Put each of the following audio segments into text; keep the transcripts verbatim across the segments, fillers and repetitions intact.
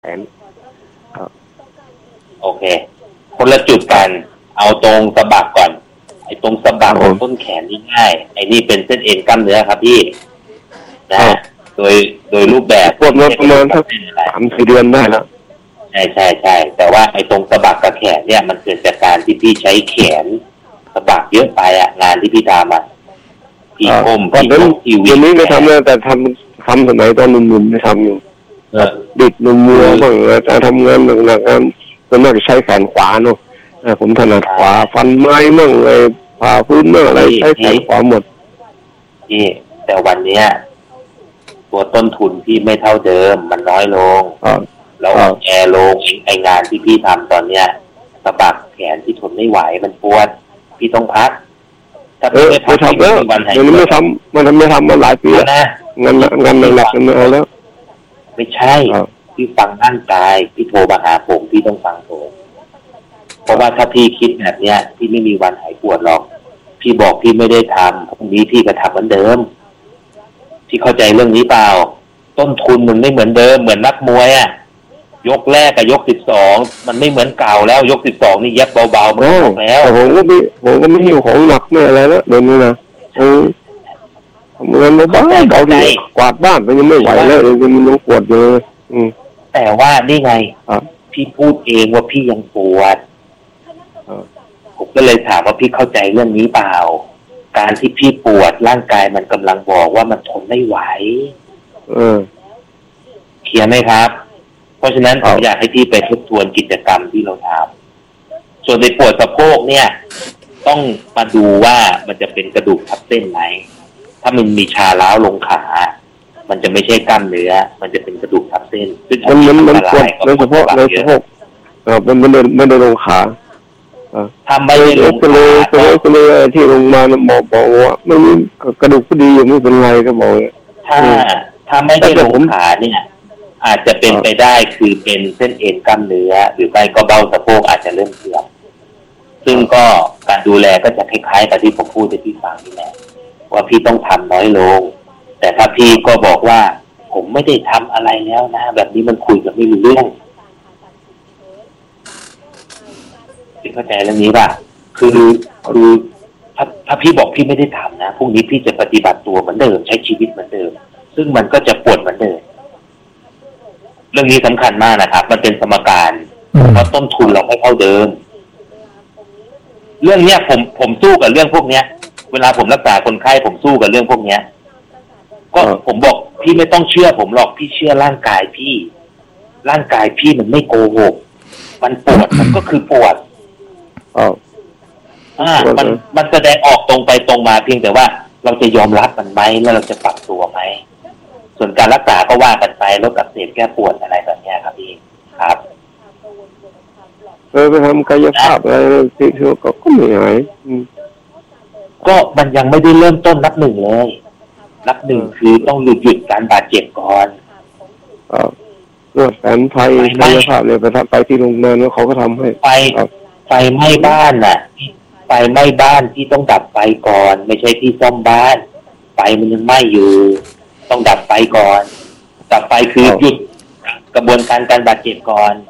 แขนครับโอเคคนละจุดกันเอาตรงสะบักก่อนไอ้ตรงสะบักของต้นแขนนี่ง่ายไอ้นี่เป็นเส้นเอ็นกล้ามเนื้อครับพี่นะโดยโดยรูปแบบพวกนั้นประมาณสักสามสี่เดือนได้แล้วใช่ใช่ใช่แต่ว่าไอ้ตรงสะบักกับแขนเนี่ยมันเกิดจากการที่พี่ใช้แขนสะบักเยอะไปอ่ะงานที่พี่ทำอ่ะพี่ก้มพี่ยกทีวีนี้ไม่ทำเลยแต่ทำทำสมัยตอนหนุ่มๆไม่ทำอยู่ดิดนุ่มมือบ้างแต่ทำงานหนักๆงานส่วนมากใช้แขนขวาเนาะผมถนัดขวาฟันไม้มั่งเลยผ่าพื้นมั่งอะไรใช้แขนขวาหมดพี่แต่วันเนี้ยตัวต้นทุนพี่ไม่เท่าเดิมมันน้อยลงแล้วแอร์ลงไองานที่พี่ทำตอนเนี้ยสะบักแขนที่ทนไม่ไหวมันปวดพี่ต้องพักถ้าพี่ไม่พักพี่ไม่วันไหนมันไม่ทำมันทำไม่ทำมาหลายปีแล้วงานงานหลักๆกันมาแล้วไม่ใช่พี่ฟังร่างกายพี่โทรมาหาผมพี่ต้องฟังผมเพราะว่าถ้าพี่คิดแบบเนี้ยพี่ไม่มีวันหายปวดหรอกพี่บอกพี่ไม่ได้ทำพรุ่งนี้พี่ก็ทำเหมือนเดิมพี่เข้าใจเรื่องนี้เปล่าต้นทุนมันไม่เหมือนเดิมเหมือนนักมวยอ่ะยกแรกกับยกสิบสองมันไม่เหมือนเก่าแล้วยกสิบสองนี่เย็บเบาๆมันออกแล้วผมก็ไม่ผมก็ไม่หิวของหนักไม่อะไรแล้วเดี๋ยวนี้นะเออทำงานมาบ้านเบาดีกวาดบ้านไปยังไม่ไหวแล้วยังมันยังปวดอยู่อืมแต่ว่านี่ไงพี่พูดเองว่าพี่ยังปวดผมก็เลยถามว่าพี่เข้าใจเรื่องนี้เปล่าการที่พี่ปวดร่างกายมันกำลังบอกว่ามันทนไม่ไหวเออเคลียร์ไหมครับเพราะฉะนั้นผมอยากให้พี่ไปทบทวนกิจกรรมที่เราทำส่วนในปวดสะโพกเนี่ยต้องมาดูว่ามันจะเป็นกระดูกทับเส้นไหมถ้ามันมีชาล้าวลงขามันจะไม่ใช่กล้ามเนื้อมันจะเป็นกระดูกทับเส้นซึ่งมันมันมันปวดในสะโพกในสะโพกเออมันมันไม่ได้ลงขาทำไม่ได้ลงขาเลยก็เลยที่ลงมาหมอบอกว่าไม่มีกระดูกพอดีอยู่ไม่เป็นไรก็บอกถ้าถ้าไม่ได้ลงขาเนี่ยอาจจะเป็นไปได้คือเป็นเส้นเอ็นกล้ามเนื้อหรือไม่ก็เบ้าสะโพกอาจจะเริ่มเสื่อมซึ่งก็การดูแลก็จะคล้ายๆกับที่ผมพูดในที่ฟังนี่แหละว่าพี่ต้องทำน้อยลงแต่ถ้าพี่ก็บอกว่าผมไม่ได้ทำอะไรแล้วนะแบบนี้มันคุยกันไม่รู้เรื่องพี่เข้าใจเรื่องนี้ป่ะคือคือถ้าถ้าพี่บอกพี่ไม่ได้ทำนะพรุ่งนี้พี่จะปฏิบัติตัวเหมือนเดิมใช้ชีวิตเหมือนเดิมซึ่งมันก็จะปวดเหมือนเดิมเรื่องนี้สำคัญมากนะครับมันเป็นสมการเพราะต้นทุนเราไม่เท่าเดิมเรื่องเนี้ยผมผมสู้กับเรื่องพวกเนี้ยเวลาผมรักษาคนไข้ผมสู้กับเรื่องพวกเนี้ยก็ผมบอกพี่ไม่ต้องเชื่อผมหรอกพี่เชื่อร่างกายพี่ร่างกายพี่มันไม่โกหกมันปวดมันก็คือปวดอ๋ออ่ามันมันแสดงออกตรงไปตรงมาเพียงแต่ว่าเราจะยอมรับมันไหมแล้วเราจะปรับตัวไหมส่วนการรักษาก็ว่ากันไปลดอักเสบแก้ปวดอะไรแบบนี้ครับพี่ครับเออไปทำกายภาพอะไรที่ก็ก็ไม่หายก็มันยังไม่ได้เริ่มต้นนับหนึ่งเลยนับหนึ่งคือต้องหยุดหยุดการบาดเจ็บก่อนอ๋อนวดแผนไทยกายภาพเลยไปทำไปที่โรงพยาบาลแล้วเขาก็ทำให้ไฟไฟไหม้บ้านน่ะไฟไหม้บ้านที่ต้องดับไฟก่อนไม่ใช่ที่ซ่อมบ้านไฟมันยังไหม้อยู่ต้องดับไฟก่อนดับไฟคือหยุดกระบวนการการบาดเจ็บก่อน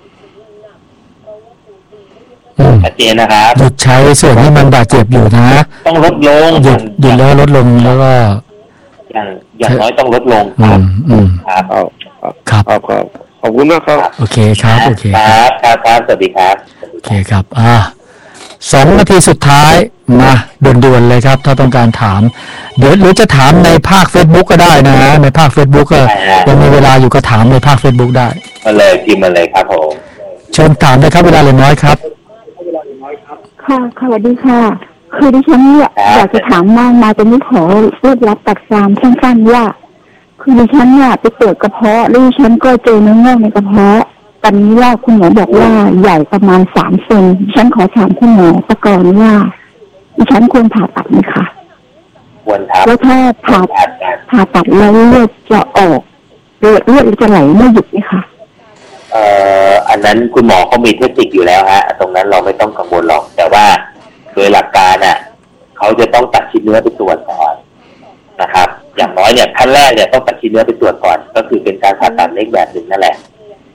ชัดเจนนะครับหยุดใช้ส่วนที่มันบาดเจ็บอยู่นะต้องลดลงหยุดหยุดแล้วลดลงแล้วก็อย่างอย่างน้อยต้องลดลงครับครับครับขอบคุณนะครับโอเคครับโอเคครับครับครับสวัสดีครับโอเคครับอ่าสองนาทีสุดท้ายมาด่วนๆเลยครับถ้าต้องการถามเดี๋ยวหรือจะถามในภาค Facebook ก็ได้นะฮะในภาค Facebook ก็ยังมีเวลาอยู่ก็ถามในภาค Facebook ได้มาเลยพิมพ์มาเลยครับผมเชิญถามเลยครับเวลาเหลือน้อยครับค่ะสวัสดีค่ะคือดิฉันเนี่ยอยากจะถามมากมาตอนนี้ขอรวบรัดตัดความสั้นๆว่าคือดิฉันเนี่ยไปตรวจกระเพาะแล้วดิฉันก็เจอเนื้องอกในกระเพาะตอนนี้ว่าคุณหมอบอกว่าใหญ่ประมาณสามเซนดิฉันขอถามคุณหมอประกอบว่าดิฉันควรผ่าตัดไหมคะควรครับแล้วถ้าผ่าผ่าตัดแล้วเลือดจะออกเลือดเลือดจะไหลไม่หยุดไหมคะเอ่ออันนั้นคุณหมอเขามีเทคนิคอยู่แล้วฮะตรงนั้นเราไม่ต้องกังวลหรอกแต่ว่าโดยหลักการน่ะเขาจะต้องตัดชิ้นเนื้อไปตรวจก่อนนะครับอย่างน้อยเนี่ยขั้นแรกเนี่ยต้องตัดชิ้นเนื้อไปตรวจก่อนก็คือเป็นการผ่าตัดเล็กแบบหนึ่งนั่นแหละถ้า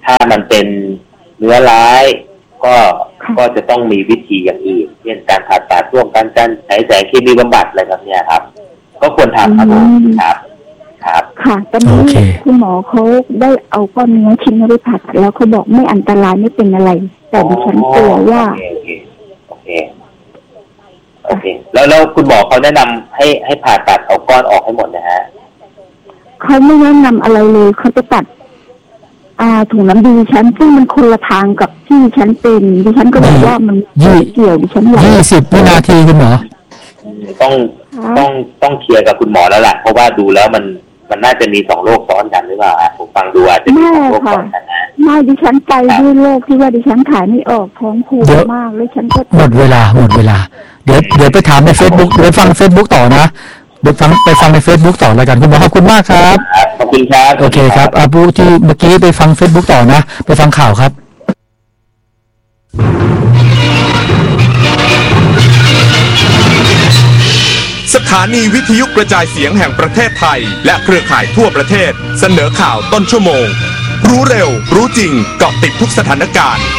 เป็นเนื้อร้ายก็ก็จะต้องมีวิธีอย่างอื่นเช่นการผ่าตัดร่วมกันการใช้แสงเคมีบำบัดอะไรแบบนี้ครับก็ควรทำครับครับครับค่ะตอนนี้คุณหมอเขาได้เอาก้อนเนื้อชิ้นนี้ไปผ่าตัดแล้วเขาบอกไม่อันตรายไม่เป็นอะไรแต่ดิฉันกลัวว่าโอเคโอเคโอเคแล้วแล้วคุณหมอเขาแนะนำให้ให้ผ่าตัดเอาก้อนออกให้หมดนะฮะเขาไม่แนะนำอะไรเลยเขาจะตัดอ่าถุงน้ำดีฉันซึ่งมันคนละทางกับที่ฉันเป็นดิฉันก็บอกว่ามันเกี่ยวดิฉันอยากยี่สิบวินาทีคุณหมอต้องต้องต้องเคลียร์กับคุณหมอแล้วแหละเพราะว่าดูแล้วมันมันน่าจะมีสองโรคซ้อนกันหรือเปล่าผมฟังดูอาจจะมีสองโรคซ้อนกันนะไม่ดิฉันไปด้วยโรคที่ว่าดิฉันขายไม่ออกท้องผูกมากเลยฉันก็หมดเวลาหมดเวลาเดี๋ยวเดี๋ยวไปถามใน Facebook เดี๋ยวฟัง Facebook ต่อนะเดี๋ยวฟังไปฟังใน Facebook ต่อแล้วกันคุณหมอขอบคุณมากครับขอบคุณครับโอเคครับอาบูที่เมื่อกี้ไปฟัง Facebook ต่อนะไปฟังข่าวครับสถานีวิทยุกระจายเสียงแห่งประเทศไทยและเครือข่ายทั่วประเทศเสนอข่าวต้นชั่วโมงรู้เร็วรู้จริงเกาะติดทุกสถานการณ์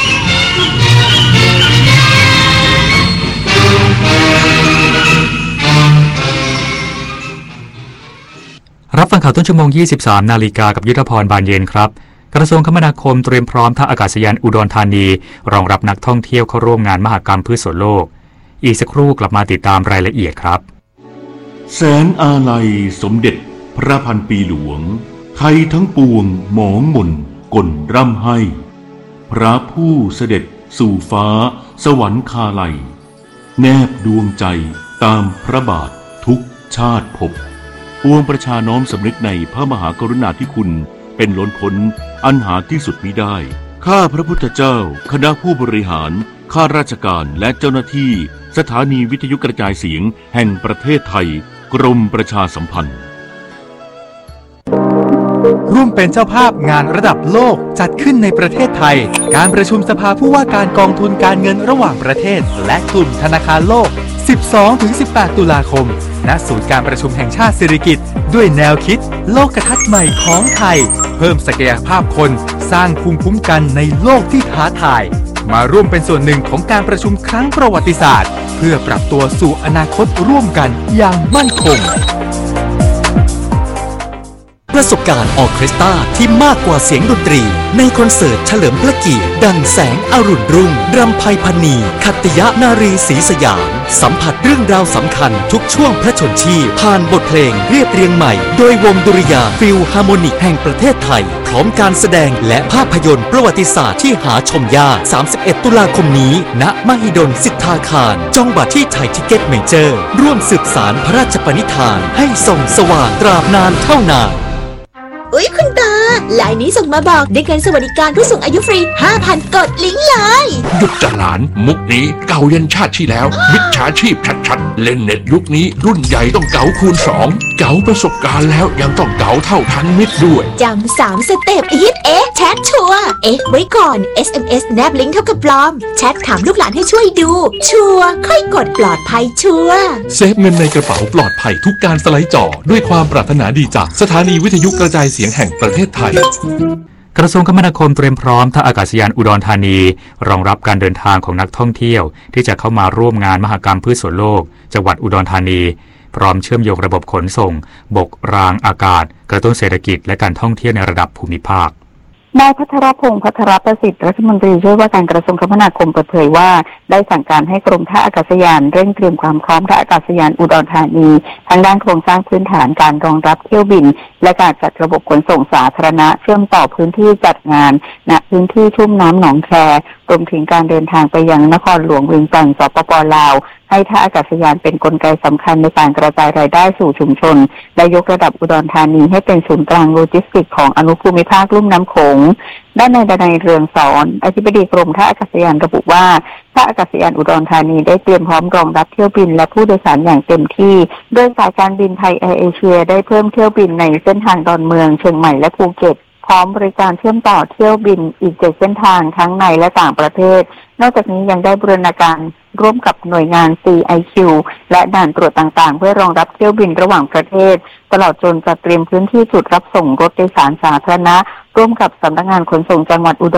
รับฟังข่าวต้นชั่วโมง ยี่สิบสาม นาฬิกากับยุทธพรบานเย็นครับกระทรวงคมนาคมเตรียมพร้อมท่าอากาศยานอุดรธานีรองรับนักท่องเที่ยวเข้าร่วมงานมหกรรมพืชสวนโลกอีกสักครู่กลับมาติดตามรายละเอียดครับแสนอาลัยสมเด็จพระพันปีหลวงไทยทั้งปวงหมองหม่นก่นร่ำให้พระผู้เสด็จสู่ฟ้าสวรรคาลัยแนบดวงใจตามพระบาททุกชาติภพปวงประชาน้อมสำนึกในพระมหากรุณาธิคุณเป็นล้นพ้นอันหาที่สุดมิได้ข้าพระพุทธเจ้าคณะผู้บริหารข้าราชการและเจ้าหน้าที่สถานีวิทยุกระจายเสียงแห่งประเทศไทยกรมประชาสัมพันธ์ร่วมเป็นเจ้าภาพงานระดับโลกจัดขึ้นในประเทศไทยการประชุมสภาผู้ว่าการกองทุนการเงินระหว่างประเทศและกลุ่มธนาคารโลก สิบสองถึงสิบแปด ตุลาคมณศูนย์การประชุมแห่งชาติสิริกิติ์ด้วยแนวคิดโลกทัศน์ใหม่ของไทยเพิ่มศักยภาพคนสร้างภูมิคุ้มกันในโลกที่ท้าทายมาร่วมเป็นส่วนหนึ่งของการประชุมครั้งประวัติศาสตร์เพื่อปรับตัวสู่อนาคตร่วมกันอย่างมั่นคงประสบการณ์ออร์เคสตราที่มากกว่าเสียงดนตรีในคอนเสิร์ตเฉลิมพระเกียรติดังแสงอรุณรุ่งรำไพพรรณีขัตติยนารีศรีสยามสัมผัสเรื่องราวสำคัญทุกช่วงพระชนชีพผ่านบทเพลงเรียบเรียงใหม่โดยวงดุริยางค์ฟิลฮาร์โมนิกแห่งประเทศไทยพร้อมการแสดงและภาพยนตร์ประวัติศาสตร์ที่หาชมยากสามสิบเอ็ด ตุลาคมนี้ณมหิดลสิทธาคารจองบัตรที่ไทยทิเก็ตเมเจอร์ร่วมสืบสานพระราชปณิธานให้ส่องสว่างตราบนานเท่านานอุ๊ยคุณตาลายนี้ส่งมาบอกได้เงินสวัสดิการผู้สูงอายุฟรี ห้าพัน กดลิงก์เลยหยุดจะหลานมุกนี้เก่ายันชาติที่แล้วมิจฉาชีพชัดๆเล่นเน็ตยุคนี้รุ่นใหญ่ต้องเก๋าคูณสองเก๋าประสบการณ์แล้วยังต้องเก๋าเท่าทันมิตรด้วยจำสามสเต็ปฮิตเอ๊ะแชทชัวเอ๊ะไว้ก่อน เอส เอ็ม เอส แนบลิงก์เท่ากับปลอมแชทถามลูกหลานให้ช่วยดูชัวค่อยกดปลอดภัยชัวเซฟเงินในกระเป๋าปลอดภัยทุกการสไลด์จอด้วยความปรารถนาดีจากสถานีวิทยุกระจายเสียงแห่งประเทศไทยกระทรวงคมนาคมเตรียมพร้อมท่าอากาศยานอุดรธานีรองรับการเดินทางของนักท่องเที่ยวที่จะเข้ามาร่วมงานมหกรรมพืชสวนโลกจังหวัดอุดรธานีพร้อมเชื่อมโยงระบบขนส่งบกรางอากาศกระตุ้นเศรษฐกิจและการท่องเที่ยวในระดับภูมิภาคนายพัทรพงศ์พัทรประสิทธิ์รัฐมนตรีช่วยว่าการกระทรวงคมนาคมเปิดเผยว่าได้สั่งการให้กรมท่าอากาศยานเร่งเตรียมความพร้อมท่าอากาศยานอุดรธานีทั้งด้านโครงสร้างพื้นฐานการรองรับเที่ยวบินและการจัดระบบขนส่งสาธารณะเชื่อมต่อพื้นที่จัดงานณพื้นที่ชุ่มน้ำหนองแครวมถึงการเดินทางไปยังนครหลวงเวียงจันทร์สปป.ลาวให้ท่าอากาศยานเป็นกลไกสำคัญในการกระจายรายได้สู่ชุมชนและยกระดับอุดรธานีให้เป็นศูนย์กลางโลจิสติกส์ของอนุภูมิภาคลุ่มน้ำโขงด้านนายดนัยเรืองสอนอธิบดีกรมท่าอากาศยานระบุว่าท่าอากาศยานอุดรธานีได้เตรียมพร้อมรองรับเที่ยวบินและผู้โดยสารอย่างเต็มที่โดยสายการบินไทยแอร์เอเชียได้เพิ่มเที่ยวบินในเส้นทางดอนเมืองเชียงใหม่และภูเก็ตพร้อมบริการเชื่อมต่อเที่ยวบินอีกเจ็ดเส้นทางทั้งในและต่างประเทศนอกจากนี้ยังได้บูรณาการร่วมกับหน่วยงาน ซี ไอ คิว และด่านตรวจต่างๆเพื่อรองรับเที่ยวบินระหว่างประเทศตลอดจนจัดเตรียมพื้นที่จุดรับส่งรถโดยสารสาธารณะร่วมกับสำนักงานขนส่งจังหวัดอุดร